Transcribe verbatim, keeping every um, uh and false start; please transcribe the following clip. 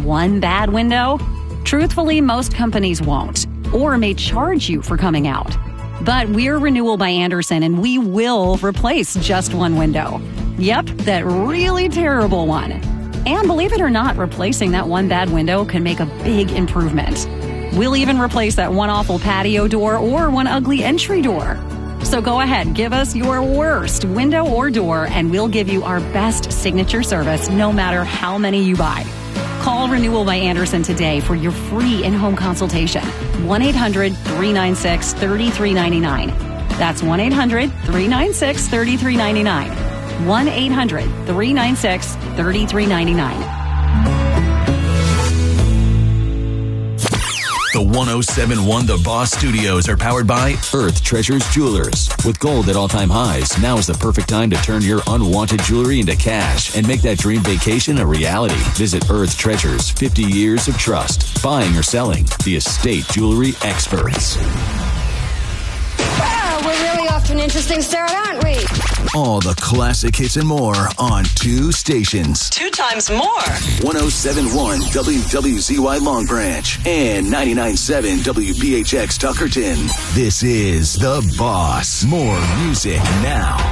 one bad window? Truthfully, most companies won't, or may charge you for coming out. But we're Renewal by Andersen, and we will replace just one window. Yep, that really terrible one. And believe it or not, replacing that one bad window can make a big improvement. We'll even replace that one awful patio door or one ugly entry door. So go ahead, give us your worst window or door, and we'll give you our best signature service no matter how many you buy. Call Renewal by Andersen today for your free in-home consultation. one eight hundred, three nine six, three three nine nine. That's one eight hundred, three nine six, three three nine nine. one eight hundred, three nine six, three three nine nine. The one oh seven point one The Boss Studios are powered by Earth Treasures Jewelers. With gold at all-time highs, now is the perfect time to turn your unwanted jewelry into cash and make that dream vacation a reality. Visit Earth Treasures, fifty years of trust. Buying or selling, the estate jewelry experts. Wow, we're really off to an interesting start, aren't we? All the classic hits and more on two stations. Two times more. one oh seven point one W W Z Y Long Branch and ninety-nine point seven W B H X Tuckerton. This is The Boss. More music now.